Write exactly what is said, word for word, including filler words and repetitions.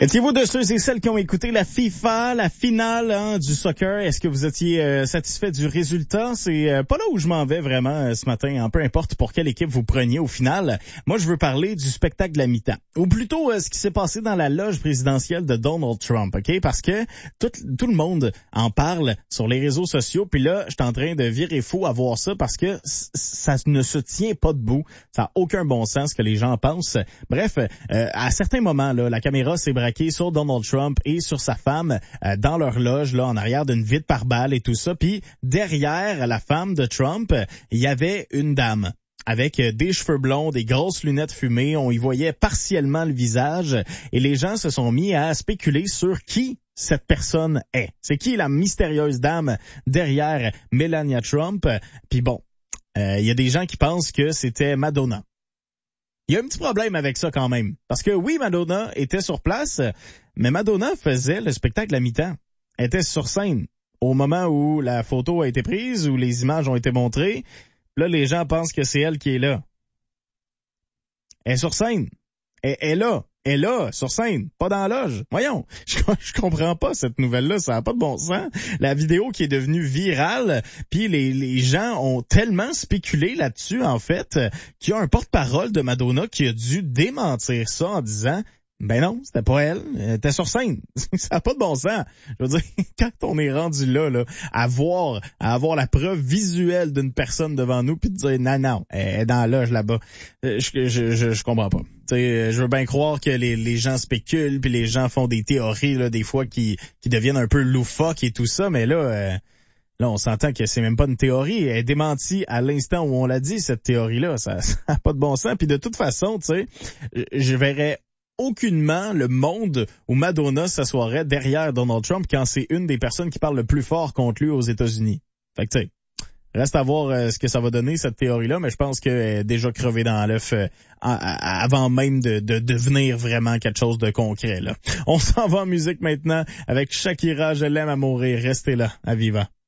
Étiez-vous de ceux et celles qui ont écouté la FIFA, la finale hein, du soccer? Est-ce que vous étiez euh, satisfait du résultat? C'est euh, pas là où je m'en vais vraiment euh, ce matin, hein, peu importe pour quelle équipe vous preniez au final. Moi, je veux parler du spectacle de la mi-temps. Ou plutôt euh, ce qui s'est passé dans la loge présidentielle de Donald Trump, OK? Parce que tout, tout le monde en parle sur les réseaux sociaux, puis là, je suis en train de virer fou à voir ça parce que c- ça ne se tient pas debout. Ça n'a aucun bon sens ce que les gens pensent. Bref, euh, à certains moments, là, la caméra s'est braquée sur Donald Trump et sur sa femme euh, dans leur loge, là, en arrière d'une vitre par balle et tout ça. Puis derrière la femme de Trump, il y avait une dame avec des cheveux blonds, des grosses lunettes fumées. On y voyait partiellement le visage et les gens se sont mis à spéculer sur qui cette personne est. C'est qui la mystérieuse dame derrière Melania Trump? Puis bon, il euh, y a des gens qui pensent que c'était Madonna. Il y a un petit problème avec ça quand même. Parce que oui, Madonna était sur place, mais Madonna faisait le spectacle à mi-temps. Elle était sur scène au moment où la photo a été prise, où les images ont été montrées. Là, les gens pensent que c'est elle qui est là. Elle est sur scène. Elle, elle est là. Elle est là, sur scène, pas dans la loge. Voyons, je, je comprends pas cette nouvelle-là, ça n'a pas de bon sens. La vidéo qui est devenue virale, puis les, les gens ont tellement spéculé là-dessus, en fait, qu'il y a un porte-parole de Madonna qui a dû démentir ça en disant « Ben non, c'était pas elle, elle était sur scène. » Ça n'a pas de bon sens. Je veux dire, quand on est rendu là, là, à voir, à avoir la preuve visuelle d'une personne devant nous, puis de dire « Non, non, elle est dans la loge là-bas. » Je, je, je, je comprends pas. T'sais, je veux bien croire que les, les gens spéculent, puis les gens font des théories là, des fois qui, qui deviennent un peu loufoques et tout ça, mais là, euh, là on s'entend que c'est même pas une théorie. Elle est démentie à l'instant où on l'a dit, cette théorie-là. Ça n'a pas de bon sens. Puis de toute façon, tu sais, je verrais aucunement le monde où Madonna s'assoirait derrière Donald Trump quand c'est une des personnes qui parle le plus fort contre lui aux États-Unis. Fait que tu sais, reste à voir euh, ce que ça va donner, cette théorie-là, mais je pense qu'elle est déjà crevée dans l'œuf euh, avant même de, de devenir vraiment quelque chose de concret. Là. On s'en va en musique maintenant avec Shakira, Je l'aime à mourir. Restez là, à Viva.